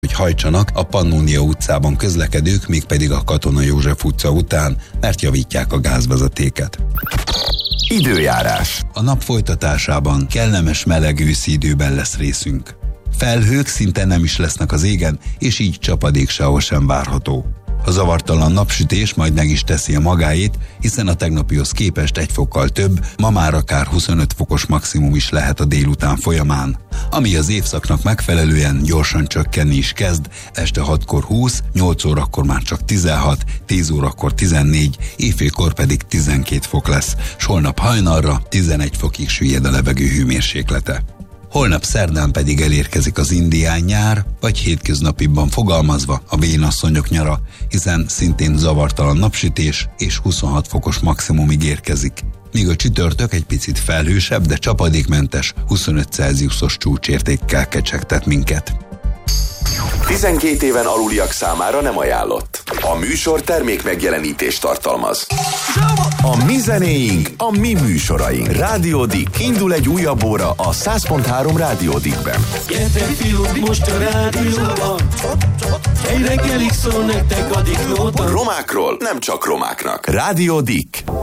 hogy hajtsanak a Pannonia utcában közlekedők, mégpedig a Katona József utca után, mert javítják a gázvezetéket. Időjárás. A nap folytatásában kellemes meleg őszi időben lesz részünk. Felhők szinte nem is lesznek az égen, és így csapadék sehol sem várható. A zavartalan napsütés majd meg is teszi a magáét, hiszen a tegnapihoz képest 1 fokkal több, ma már akár 25 fokos maximum is lehet a délután folyamán. Ami az évszaknak megfelelően gyorsan csökkenni is kezd, este 6-kor 20, 8 órakor már csak 16, 10 órakor 14, éjfélkor pedig 12 fok lesz, s holnap hajnalra 11 fokig süllyed a levegő hőmérséklete. Holnap szerdán pedig elérkezik az indián nyár, vagy hétköznapibban fogalmazva a vénasszonyok nyara, hiszen szintén zavartalan napsütés és 26 fokos maximumig érkezik. Míg a csütörtök egy picit felhősebb, de csapadékmentes 25 Celsiusos csúcsértékkel kecsegtet minket. 12 éven aluliak számára nem ajánlott. A műsor termék megjelenítést tartalmaz. A mi zenéink, a mi műsoraink. Rádió Dick. Indul egy újabb óra a 100.3 Rádió Dickben. Gyertek fiúk, most a rádióban. Egy reggelig szól nektek a Dick Nóta. Romákról nem csak romáknak. Rádió Dick.